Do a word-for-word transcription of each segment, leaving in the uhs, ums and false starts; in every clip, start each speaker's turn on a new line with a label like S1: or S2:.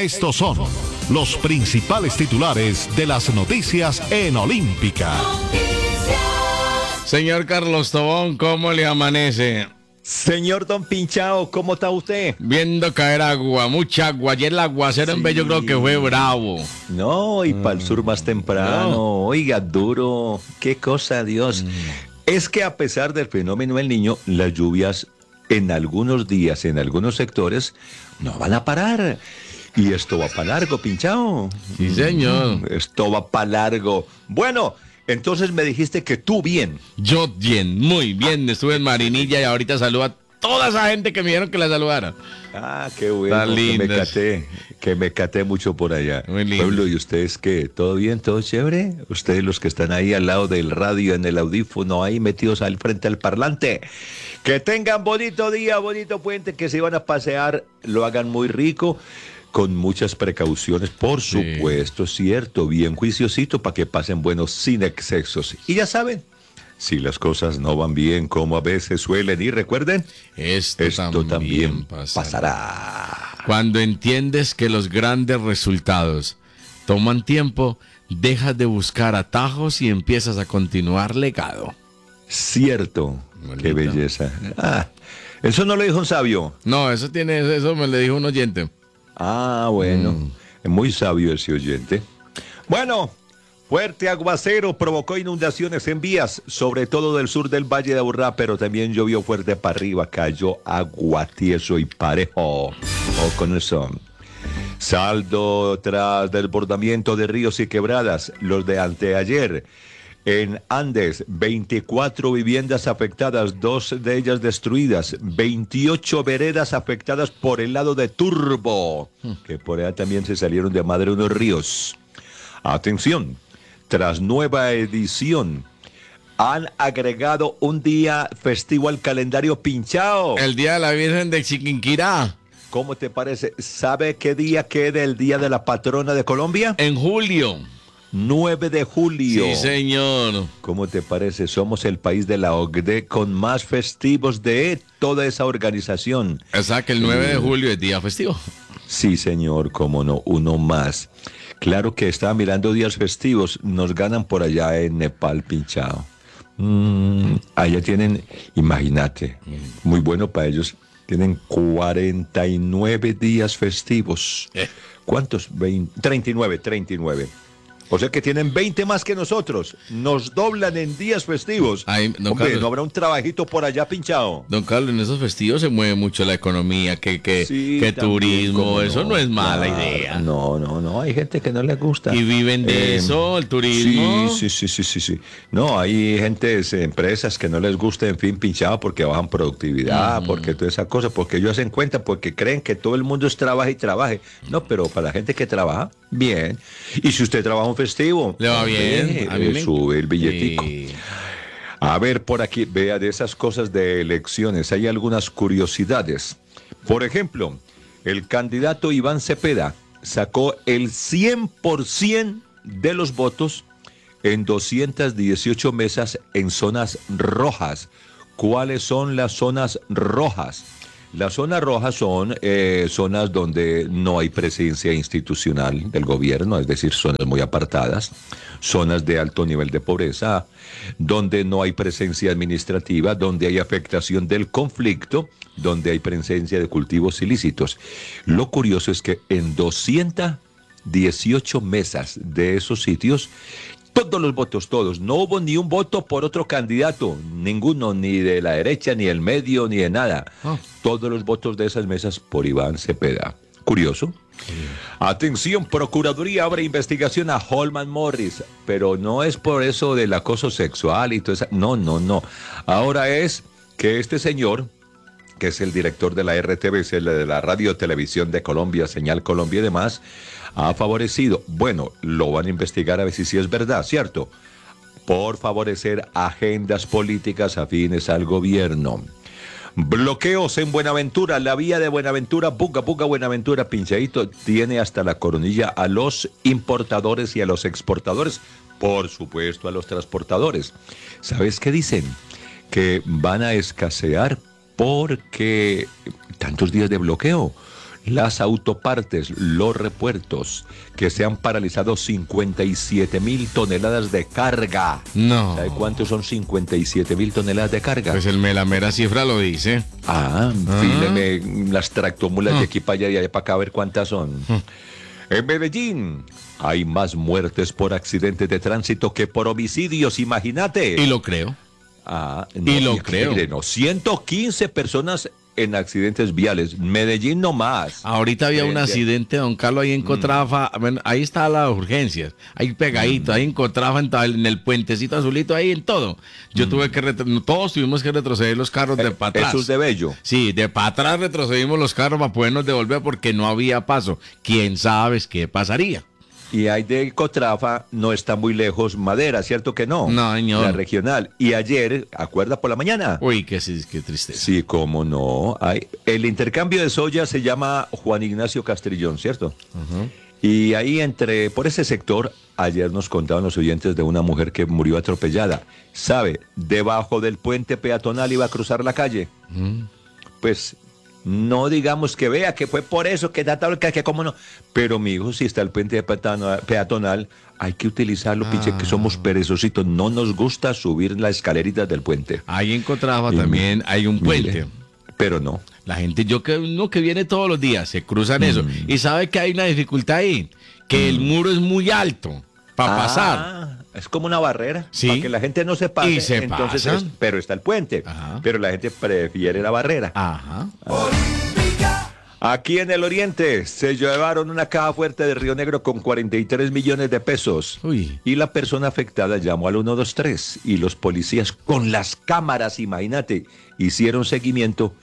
S1: Estos son los principales titulares de las noticias en Olímpica.
S2: Señor Carlos Tobón, ¿cómo le amanece?
S3: Señor Don Pinchao, ¿cómo está usted?
S2: Viendo caer agua, mucha agua. Ayer el aguacero sí. en Bello creo que fue bravo.
S3: No, y mm. para el sur más temprano. No. Oiga, duro. Qué cosa, Dios. Mm. Es que a pesar del fenómeno del Niño, las lluvias en algunos días, en algunos sectores, no van a parar. Y esto va para largo, Pinchao.
S2: Sí, señor.
S3: Mm, esto va para largo. Bueno, entonces me dijiste que tú bien.
S2: Yo bien, muy bien. Estuve en Marinilla y ahorita saludo a toda esa gente que me dijeron que la saludara.
S3: Ah, qué bueno. Que me caté, que me caté mucho por allá.
S2: Muy lindo.
S3: Pueblo, ¿y ustedes qué? ¿Todo bien? ¿Todo chévere? Ustedes los que están ahí al lado del radio, en el audífono, ahí metidos al frente al parlante. Que tengan bonito día, bonito puente, que se van a pasear, lo hagan muy rico. Con muchas precauciones, por supuesto, sí. Cierto, bien juiciosito para que pasen buenos sin excesos. Y ya saben, si las cosas no van bien como a veces suelen, y recuerden,
S2: esto,
S3: esto también, también pasará. pasará.
S2: Cuando entiendes que los grandes resultados toman tiempo, dejas de buscar atajos y empiezas a continuar legado.
S3: Cierto, bonito. Qué belleza. Ah, eso no lo dijo un sabio.
S2: No, eso tiene, eso me lo dijo un oyente.
S3: Ah, bueno, mm. es muy sabio ese oyente. Bueno, fuerte aguacero provocó inundaciones en vías, sobre todo del sur del Valle de Aburrá, pero también llovió fuerte para arriba, cayó agua tieso y parejo. O con eso. Saldo tras desbordamiento de ríos y quebradas, los de anteayer. En Andes, veinticuatro viviendas afectadas, dos de ellas destruidas, veintiocho veredas afectadas por el lado de Turbo, que por allá también se salieron de madre unos ríos. Atención, tras nueva edición, han agregado un día festivo al calendario Pinchao.
S2: El Día de la Virgen de Chiquinquirá.
S3: ¿Cómo te parece? ¿Sabe qué día queda el Día de la Patrona de Colombia?
S2: En julio.
S3: nueve de julio.
S2: Sí, señor.
S3: ¿Cómo te parece? Somos el país de la O C D E con más festivos de toda esa organización.
S2: O sea que el nueve de julio es día festivo.
S3: Sí, señor, cómo no, uno más. Claro que estaba mirando días festivos, nos ganan por allá en Nepal, Pinchao. Mm, allá tienen, imagínate, muy bueno para ellos, tienen cuarenta y nueve días festivos. ¿Eh? ¿Cuántos? veinte, treinta y nueve, treinta y nueve. O sea que tienen veinte más que nosotros. Nos doblan en días festivos.
S2: Ay, don
S3: Hombre,
S2: Carlos,
S3: ¿no habrá un trabajito por allá, Pinchao?
S2: Don Carlos, en esos festivos se mueve mucho la economía, que, que,
S3: sí,
S2: que
S3: también,
S2: turismo, eso no, no es mala
S3: claro,
S2: idea.
S3: No, no, no, hay gente que no le gusta.
S2: Y viven de eh, eso, el turismo.
S3: Sí, sí, sí, sí, sí. No, hay gente, empresas que no les gusta, en fin, Pinchao, porque bajan productividad, mm. porque toda esa cosa, porque ellos hacen cuenta, porque creen que todo el mundo es trabaje y trabaje. No, pero para la gente que trabaja, bien. Y si usted trabaja un festivo,
S2: le va bien,
S3: eh,
S2: a mí me...
S3: sube el billetico. Sí. A ver, por aquí, vea, de esas cosas de elecciones, hay algunas curiosidades. Por ejemplo, el candidato Iván Cepeda sacó el cien por ciento de los votos en doscientas dieciocho mesas en zonas rojas. ¿Cuáles son las zonas rojas? Las zonas rojas son eh, zonas donde no hay presencia institucional del gobierno, es decir, zonas muy apartadas, zonas de alto nivel de pobreza, donde no hay presencia administrativa, donde hay afectación del conflicto, donde hay presencia de cultivos ilícitos. Lo curioso es que en doscientas dieciocho mesas de esos sitios, todos los votos, todos. No hubo ni un voto por otro candidato, ninguno, ni de la derecha, ni del medio, ni de nada. Oh. Todos los votos de esas mesas por Iván Cepeda. Curioso. Sí. Atención, Procuraduría abre investigación a Holman Morris, pero no es por eso del acoso sexual y todo eso. No, no, no. Ahora es que este señor, que es el director de la R T V, es el de la Radio Televisión de Colombia, Señal Colombia y demás, ha favorecido, bueno, lo van a investigar a ver si sí es verdad, ¿cierto? Por favorecer agendas políticas afines al gobierno. Bloqueos en Buenaventura, la vía de Buenaventura, Buga, Buga, Buenaventura, Pinchadito, tiene hasta la coronilla a los importadores y a los exportadores, por supuesto a los transportadores. ¿Sabes qué dicen? Que van a escasear porque tantos días de bloqueo. las autopartes, los repuertos, que se han paralizado cincuenta y siete mil toneladas de carga.
S2: No.
S3: ¿Sabe cuántos son cincuenta y siete mil toneladas de carga?
S2: Pues el me- la mera cifra lo dice.
S3: Ah,
S2: Ah.
S3: fíleme las tractomulas
S2: Ah.
S3: de aquí para allá y de allá para acá a ver cuántas son. En Medellín hay más muertes por accidentes de tránsito que por homicidios, imagínate.
S2: Y lo creo.
S3: Ah,
S2: Y lo
S3: qué
S2: creo.
S3: alegre, no. ciento quince personas en accidentes viales. Medellín no más.
S2: Ahorita había un
S3: Bien, bien.
S2: accidente, don Carlos, ahí en Cotrafa, bueno, ahí está las urgencias, ahí pegadito, ahí en Cotrafa, en, tal- en el puentecito azulito, ahí en todo. Yo tuve que, retro- todos tuvimos que retroceder los carros de para atrás.
S3: Eso es de Bello.
S2: Sí, de para atrás retrocedimos los carros para podernos devolver porque no había paso. ¿Quién sabe qué pasaría?
S3: Y hay de Cotrafa, no está muy lejos Madera, ¿cierto que no?
S2: No, señor.
S3: La regional. Y ayer, ¿acuerda por la mañana?
S2: Uy, qué, sí, qué tristeza.
S3: Sí, cómo no. Hay, el intercambio de soya se llama Juan Ignacio Castrillón, ¿cierto? Y ahí entre, por ese sector, ayer nos contaban los oyentes de una mujer que murió atropellada. ¿Sabe? Debajo del puente peatonal iba a cruzar la calle. Pues no digamos que vea que fue por eso que da tal que, que cómo no. Pero mi hijo, si está el puente peatonal, peatonal hay que utilizarlo, pinche, que somos perezositos. No nos gusta subir las escaleritas del puente.
S2: Ahí en Cotrafa
S3: Y
S2: también
S3: mi-
S2: hay un puente.
S3: Mire, pero no.
S2: La gente, yo que uno que viene todos los días, se cruzan eso. Y sabe que hay una dificultad ahí, que el muro es muy alto para pasar.
S3: Ah, es como una barrera,
S2: Sí.
S3: para que la gente no se pase.
S2: Y se
S3: entonces
S2: pasan.
S3: es- pero está el puente.
S2: Ajá.
S3: Pero la gente prefiere la barrera.
S2: Ajá.
S3: Aquí en el oriente se llevaron una caja fuerte de Río Negro con cuarenta y tres millones de pesos.
S2: Uy.
S3: Y la persona afectada llamó al uno dos tres y los policías con las cámaras, imagínate, hicieron seguimiento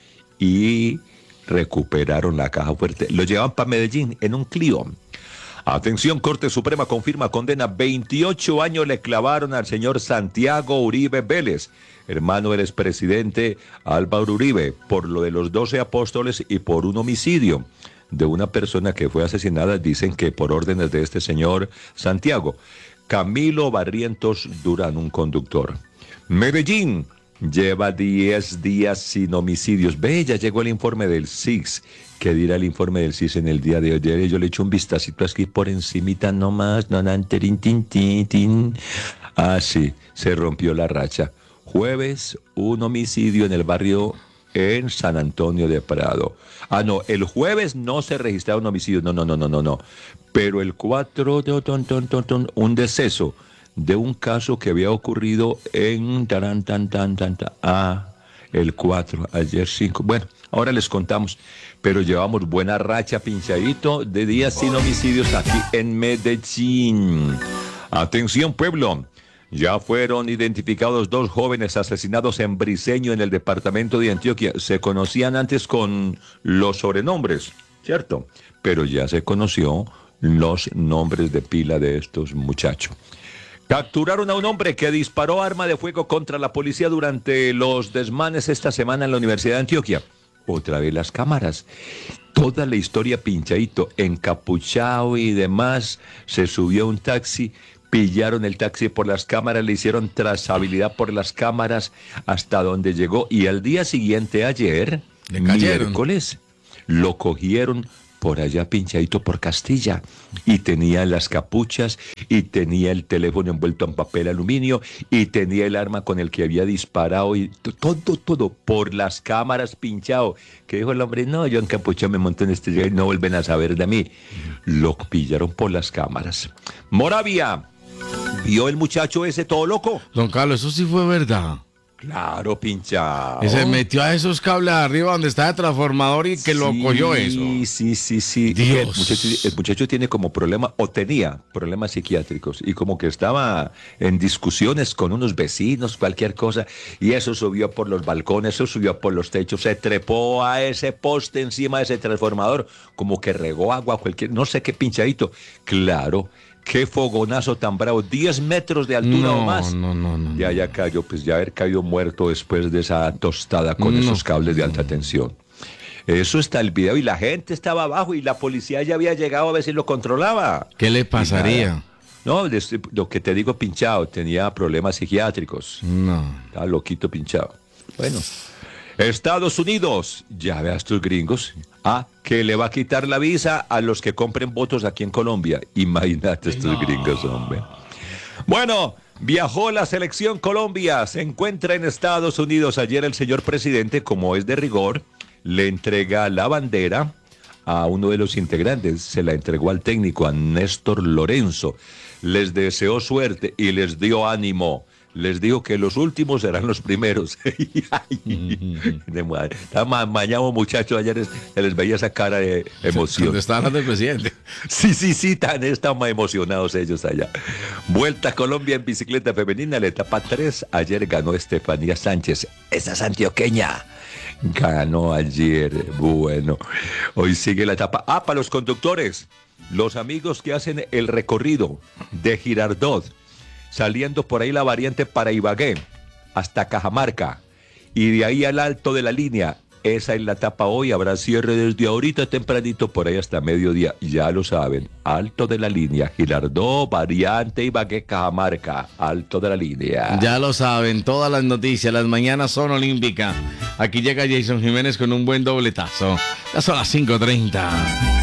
S3: y recuperaron la caja fuerte. Lo llevan para Medellín en un Clio. Atención, Corte Suprema confirma condena. veintiocho años le clavaron al señor Santiago Uribe Vélez, hermano del expresidente Álvaro Uribe, por lo de los doce apóstoles y por un homicidio de una persona que fue asesinada, dicen que por órdenes de este señor Santiago. Camilo Barrientos Durán, un conductor. Medellín lleva diez días sin homicidios. Ve, ya llegó el informe del S I X. ¿Qué dirá el informe del S I X en el día de hoy? Yo le echo un vistacito aquí por encimita nomás. No, no, tin, tin, tin, tin. Ah, sí, se rompió la racha. Jueves, un homicidio en el barrio en San Antonio de Prado. Ah, no, el jueves no se registraron homicidios. No, no, no, no, no, no. Pero el cuatro, ton, ton, ton, ton, un deceso de un caso que había ocurrido en taran, tan, tan, tan, tan. Ah, el cuatro, ayer cinco. Bueno, ahora les contamos, pero llevamos buena racha, pinchadito, de días sin homicidios aquí en Medellín. Atención, pueblo. Ya fueron identificados dos jóvenes asesinados en Briceño, en el departamento de Antioquia. Se conocían antes con los sobrenombres, ¿cierto? Pero ya se conoció los nombres de pila de estos muchachos. Capturaron a un hombre que disparó arma de fuego contra la policía durante los desmanes esta semana en la Universidad de Antioquia. Otra vez las cámaras. Toda la historia pinchadito, encapuchado y demás. Se subió a un taxi, pillaron el taxi por las cámaras, le hicieron trazabilidad por las cámaras hasta donde llegó. Y al día siguiente, ayer,
S2: Le cayeron.
S3: miércoles, lo cogieron por allá pinchadito por Castilla y tenía las capuchas y tenía el teléfono envuelto en papel aluminio y tenía el arma con el que había disparado y t- todo, todo por las cámaras pinchado. Que dijo el hombre, no, yo encapuchado me monto en este y no vuelven a saber de mí. Lo pillaron por las cámaras. Moravia, ¿vio el muchacho ese todo loco?
S2: Don Carlos, eso sí fue verdad.
S3: Claro, pinchado.
S2: Y se metió a esos cables arriba donde está el transformador y que lo
S3: Sí,
S2: cogió eso.
S3: Sí, sí, sí.
S2: Dios.
S3: El muchacho, el muchacho tiene como problema, o tenía problemas psiquiátricos, y como que estaba en discusiones con unos vecinos, cualquier cosa, y eso subió por los balcones, eso subió por los techos, se trepó a ese poste encima de ese transformador, como que regó agua, cualquier, no sé qué pinchadito. Claro. Qué fogonazo tan bravo, diez metros de altura
S2: No,
S3: o más.
S2: no, no, no,
S3: Ya,
S2: no.
S3: ya cayó, pues ya haber caído muerto después de esa tostada con
S2: No.
S3: esos cables de alta tensión. Eso está el video y la gente estaba abajo y la policía ya había llegado a ver si lo controlaba.
S2: ¿Qué le
S3: Y
S2: pasaría?
S3: nada. No, desde- lo que te digo pinchado, tenía problemas psiquiátricos.
S2: No.
S3: Estaba loquito pinchado. Bueno, Estados Unidos, ya ve a estos gringos, ah, que le va a quitar la visa a los que compren votos aquí en Colombia. Imagínate estos no. gringos, hombre. Bueno, viajó la selección Colombia, se encuentra en Estados Unidos. Ayer el señor presidente, como es de rigor, le entrega la bandera a uno de los integrantes, se la entregó al técnico, a Néstor Lorenzo. Les deseó suerte y les dio ánimo. Les dijo que los últimos serán los primeros. Estaba mañado, muchachos, ayer se les veía esa cara de emoción.
S2: Cuando estaba hablando el presidente.
S3: Sí, sí, sí, tan estaban emocionados ellos allá. Vuelta a Colombia en bicicleta femenina, la etapa tres. Ayer ganó Estefanía Sánchez, esa es antioqueña. Ganó ayer, bueno. Hoy sigue la etapa. Ah, para los conductores, los amigos que hacen el recorrido de Girardot, saliendo por ahí la variante para Ibagué, hasta Cajamarca, y de ahí al alto de la línea. Esa es la etapa hoy, habrá cierre desde ahorita tempranito por ahí hasta mediodía, ya lo saben, alto de la línea, Girardot, variante Ibagué, Cajamarca, alto de la línea.
S2: Ya lo saben, todas las noticias, las mañanas son olímpicas. Aquí llega Jason Jiménez con un buen dobletazo. Ya son las cinco treinta.